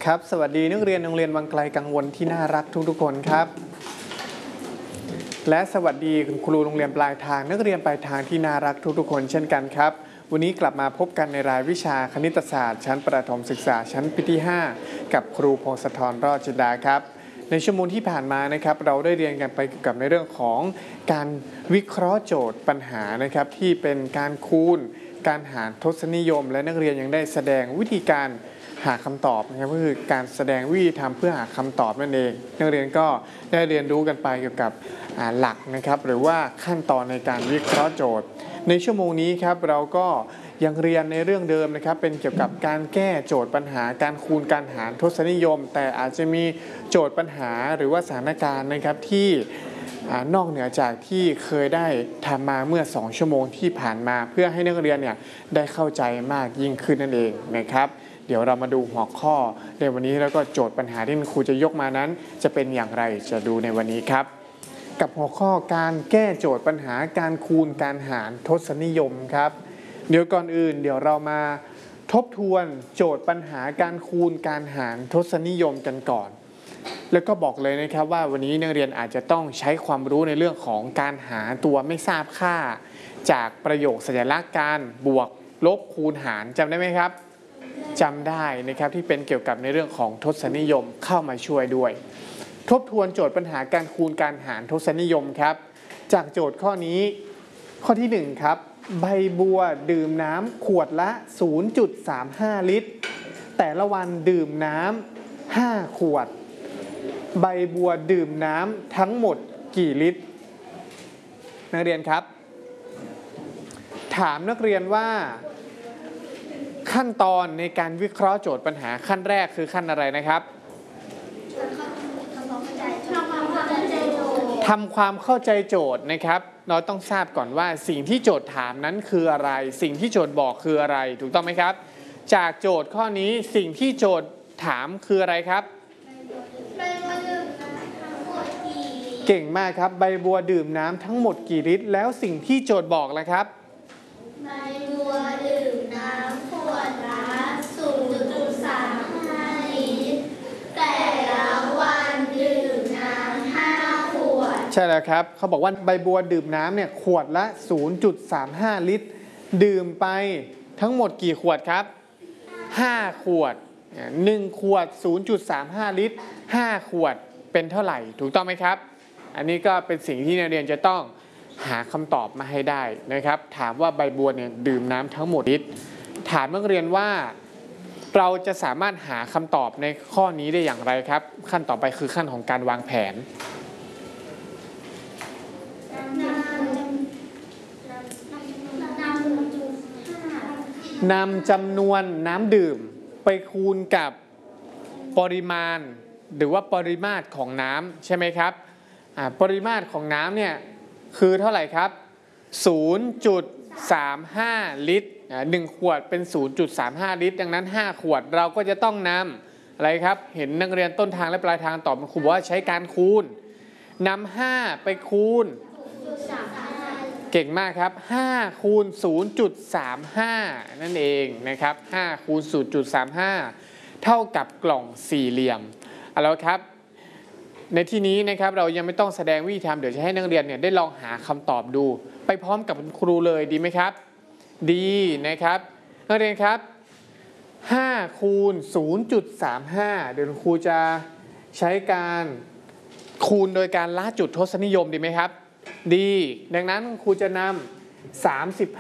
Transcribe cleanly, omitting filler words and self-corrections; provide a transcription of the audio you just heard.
ครับสวัสดีนักเรียนโรงเรียนวังไกลกังวลที่น่ารักทุกคนครับและสวัสดีคุณครูโรงเรียนปลายทางนักเรียนปลายทางที่น่ารักทุกคนเช่นกันครับวันนี้กลับมาพบกันในรายวิชาคณิตศาสตร์ชั้นประถมศึกษาชั้นปีที่5กับครูพงศธรรอดจินดาครับในชั่วโมงที่ผ่านมานะครับเราได้เรียนกันไปกับในเรื่องของการวิเคราะห์โจทย์ปัญหานะครับที่เป็นการคูณการหารทศนิยมและนักเรียนยังได้แสดงวิธีการหาคำตอบนะครับก็คือการแสดงวิธีทำเพื่อหาคำตอบนั่นเองนักเรียนก็ได้เรียนรู้กันไปเกี่ยวกับหลักนะครับหรือว่าขั้นตอนในการวิเคราะห์โจทย์ในชั่วโมงนี้ครับเราก็ยังเรียนในเรื่องเดิมนะครับเป็นเกี่ยวกับการแก้โจทย์ปัญหาการคูณการหารทศนิยมแต่อาจจะมีโจทย์ปัญหาหรือว่าสถานการณ์นะครับที่นอกเหนือจากที่เคยได้ทำมาเมื่อ2ชั่วโมงที่ผ่านมาเพื่อให้นักเรียนเนี่ยได้เข้าใจมากยิ่งขึ้นนั่นเองนะครับเดี๋ยวเรามาดูหัวข้อในวันนี้แล้วก็โจทย์ปัญหาที่ครูจะยกมานั้นจะเป็นอย่างไรจะดูในวันนี้ครับกับหัวข้อการแก้โจทย์ปัญหาการคูณการหารทศนิยมครับเดี๋ยวก่อนอื่นเดี๋ยวเรามาทบทวนโจทย์ปัญหาการคูณการหารทศนิยมกันก่อนแล้วก็บอกเลยนะครับว่าวันนี้นักเรียนอาจจะต้องใช้ความรู้ในเรื่องของการหาตัวไม่ทราบค่าจากประโยคสัญลักษณ์การบวกลบคูณหารจำได้ไหมครับจำได้นะครับที่เป็นเกี่ยวกับในเรื่องของทศนิยมเข้ามาช่วยด้วยทบทวนโจทย์ปัญหาการคูณการหารทศนิยมครับจากโจทย์ข้อนี้ข้อที่1ครับใบบัวดื่มน้ำขวดละ 0.35 ลิตรแต่ละวันดื่มน้ำ5ขวดใบบัวดื่มน้ำทั้งหมดกี่ลิตรนักเรียนครับถามนักเรียนว่าขั้นตอนในการวิเคราะห์โจทย์ปัญหาขั้นแรกคือขั้นอะไรนะครับทำความเข้าใจโจทย์นะครับเราต้องทราบก่อนว่าสิ่งที่โจทย์ถามนั้นคืออะไรสิ่งที่โจทย์บอกคืออะไรถูกต้องไหมครับจากโจทย์ข้อนี้สิ่งที่โจทย์ถามคืออะไรครับเก่งมากครับใบบัวดื่มน้ำทั้งหมดกี่ลิตรแล้วสิ่งที่โจทย์บอกล่ะครับใบบัวดื่มน้ำขวดละ 0.35 ลิตรแต่ละวันดื่มน้ำ5ขวดใช่แล้วครับเขาบอกว่าใบบัวดื่มน้ำเนี่ยขวดละ 0.35 ลิตรดื่มไปทั้งหมดกี่ขวดครับ5ขวด1ขวด 0.35 ลิตร5ขวดเป็นเท่าไหร่ถูกต้องไหมครับอันนี้ก็เป็นสิ่งที่นักเรียนจะต้องหาคำตอบมาให้ได้นะครับถามว่าใบบัวเนี่ยดื่มน้ำทั้งหมดลิตรถามนักเรียนว่าเราจะสามารถหาคำตอบในข้อนี้ได้อย่างไรครับขั้นต่อไปคือขั้นของการวางแผนนำจำนวนน้ำดื่มไปคูณกับปริมาณหรือว่าปริมาตรของน้ำใช่ไหมครับปริมาตรของน้ำเนี่ยคือเท่าไหร่ครับ 0.35 ลิตร1ขวดเป็น 0.35 ลิตรดังนั้น5ขวดเราก็จะต้องนำอะไรครับเห็นนักเรียนต้นทางและปลายทางตอบครูบอกว่าใช้การคูณนำ5ไปคูณเก่งมากครับ5คูณ 0.35 นั่นเองนะครับ5คูณ 0.35 เท่ากับกล่องสี่เหลี่ยมเอาละครับในที่นี้นะครับเรายังไม่ต้องแสดงวิธีทำเดี๋ยวจะให้นักเรียนเนี่ยได้ลองหาคำตอบดูไปพร้อมกับคุณครูเลยดีไหมครับดีนะครับนักเรียนครับ5คูณ 0.35 เดี๋ยวคุณครูจะใช้การคูณโดยการละจุดทศนิยมดีไหมครับดีดังนั้นครูจะนำ